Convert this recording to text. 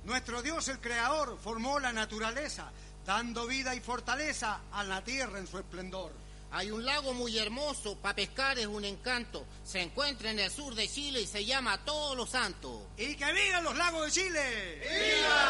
Nuestro Dios, el Creador, formó la naturaleza, dando vida y fortaleza a la tierra en su esplendor. Hay un lago muy hermoso, para pescar es un encanto. Se encuentra en el sur de Chile y se llama Todos los Santos. ¡Y que vivan los lagos de Chile! ¡Viva!